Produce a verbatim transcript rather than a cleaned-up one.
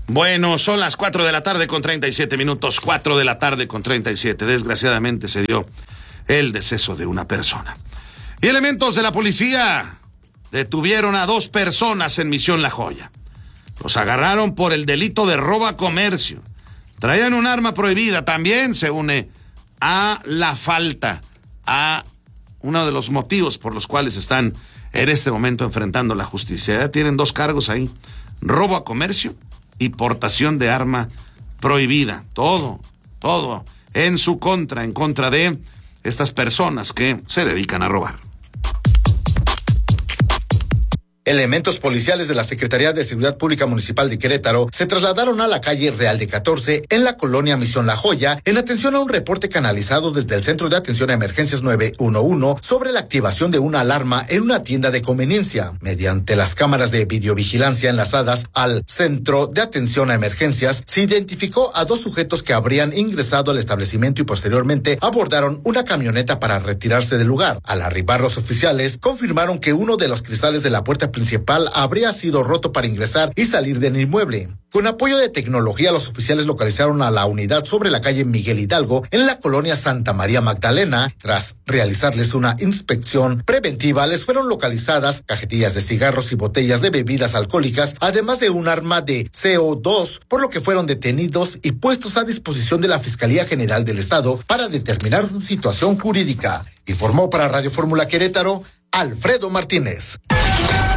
Bueno, son las cuatro de la tarde con treinta y siete minutos, cuatro de la tarde con treinta y siete. Desgraciadamente se dio el deceso de una persona. Y elementos de la policía detuvieron a dos personas en Misión La Joya. Los agarraron por el delito de robo a comercio. Traían un arma prohibida, también se une a la falta, a uno de los motivos por los cuales están en este momento enfrentando la justicia. Ya tienen dos cargos ahí: robo a comercio y portación de arma prohibida. Todo, todo en su contra, en contra de estas personas que se dedican a robar. Elementos policiales de la Secretaría de Seguridad Pública Municipal de Querétaro se trasladaron a la calle Real de catorce en la colonia Misión La Joya en atención a un reporte canalizado desde el Centro de Atención a Emergencias nueve uno uno sobre la activación de una alarma en una tienda de conveniencia. Mediante las cámaras de videovigilancia enlazadas al Centro de Atención a Emergencias, se identificó a dos sujetos que habrían ingresado al establecimiento y posteriormente abordaron una camioneta para retirarse del lugar. Al arribar los oficiales, confirmaron que uno de los cristales de la puerta principal habría sido roto para ingresar y salir del inmueble. Con apoyo de tecnología, los oficiales localizaron a la unidad sobre la calle Miguel Hidalgo, en la colonia Santa María Magdalena. Tras realizarles una inspección preventiva, les fueron localizadas cajetillas de cigarros y botellas de bebidas alcohólicas, además de un arma de C O dos, por lo que fueron detenidos y puestos a disposición de la Fiscalía General del Estado para determinar su situación jurídica. Informó para Radio Fórmula Querétaro, Alfredo Martínez.